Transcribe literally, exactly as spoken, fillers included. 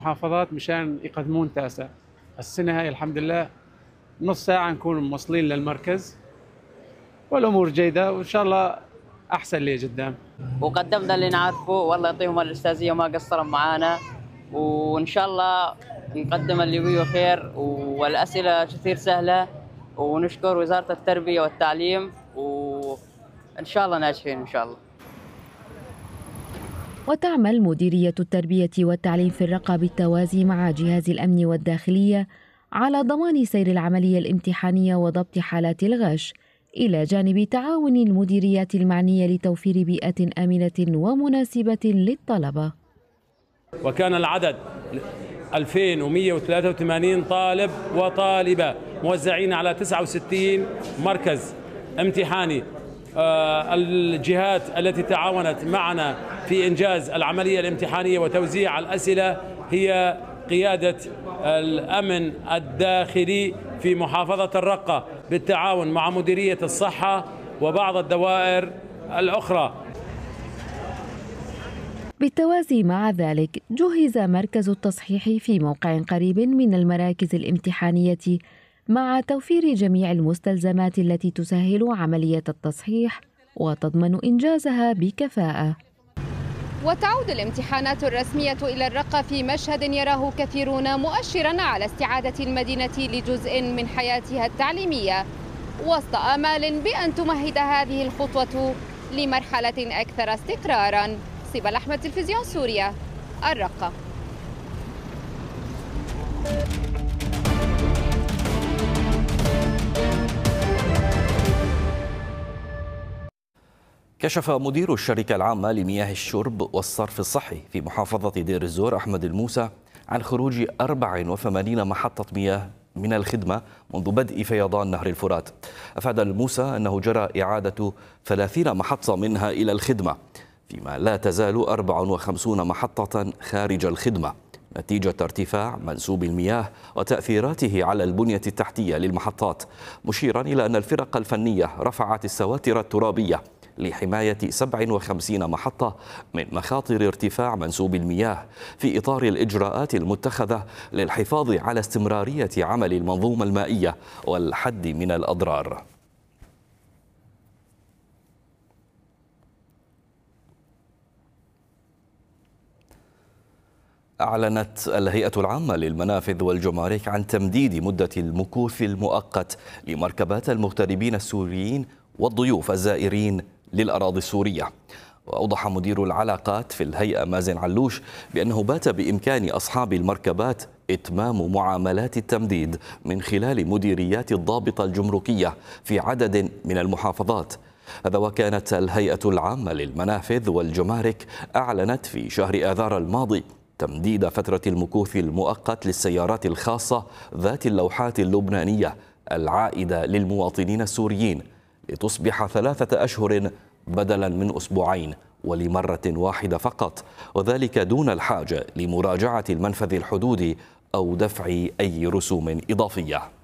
محافظات مشان يقدمون تاسع. السنة هاي الحمد لله نص ساعة نكون موصلين للمركز، والأمور جيدة وإن شاء الله أحسن لي قدام. وقدمنا اللي نعرفه، والله يعطيهم الأستاذية ما قصروا معانا، وإن شاء الله نقدم اللي فيه خير، والأسئلة كثير سهلة، ونشكر وزارة التربية والتعليم، وإن شاء الله ناجحين إن شاء الله. وتعمل مديرية التربية والتعليم في الرقة بالتوازي مع جهاز الأمن والداخلية على ضمان سير العملية الامتحانية وضبط حالات الغش، إلى جانب تعاون المديريات المعنية لتوفير بيئة آمنة ومناسبة للطلبة. وكان العدد ألفين ومئة وثلاثة وثمانين طالب وطالبة موزعين على تسعة وستين مركز امتحاني. الجهات التي تعاونت معنا في إنجاز العملية الامتحانية وتوزيع الأسئلة هي قيادة الأمن الداخلي في محافظة الرقة بالتعاون مع مديرية الصحة وبعض الدوائر الأخرى. بالتوازي مع ذلك جهز مركز التصحيح في موقع قريب من المراكز الامتحانية مع توفير جميع المستلزمات التي تسهل عملية التصحيح وتضمن إنجازها بكفاءة. وتعود الامتحانات الرسمية إلى الرقة في مشهد يراه كثيرون مؤشراً على استعادة المدينة لجزء من حياتها التعليمية، وسط آمال بأن تمهد هذه الخطوة لمرحلة أكثر استقراراً. صبا أحمد، تلفزيون سوريا، الرقة. كشف مدير الشركة العامة لمياه الشرب والصرف الصحي في محافظة دير الزور أحمد الموسى عن خروج أربع وثمانين محطة مياه من الخدمة منذ بدء فيضان نهر الفرات. أفاد الموسى أنه جرى إعادة ثلاثين محطة منها إلى الخدمة، فيما لا تزال أربع وخمسين محطة خارج الخدمة نتيجة ارتفاع منسوب المياه وتأثيراته على البنية التحتية للمحطات، مشيرا إلى أن الفرق الفنية رفعت السواتر الترابية لحماية سبع وخمسين محطة من مخاطر ارتفاع منسوب المياه في إطار الإجراءات المتخذة للحفاظ على استمرارية عمل المنظومة المائية والحد من الأضرار. أعلنت الهيئة العامة للمنافذ والجمارك عن تمديد مدة المكوث المؤقت لمركبات المغتربين السوريين والضيوف الزائرين للأراضي السورية. وأوضح مدير العلاقات في الهيئة مازن علوش بأنه بات بإمكان أصحاب المركبات إتمام معاملات التمديد من خلال مديريات الضابطة الجمركية في عدد من المحافظات. هذا وكانت الهيئة العامة للمنافذ والجمارك أعلنت في شهر آذار الماضي تمديد فترة المكوث المؤقت للسيارات الخاصة ذات اللوحات اللبنانية العائدة للمواطنين السوريين لتصبح ثلاثة أشهر بدلا من أسبوعين ولمرة واحدة فقط، وذلك دون الحاجة لمراجعة المنفذ الحدودي أو دفع أي رسوم إضافية.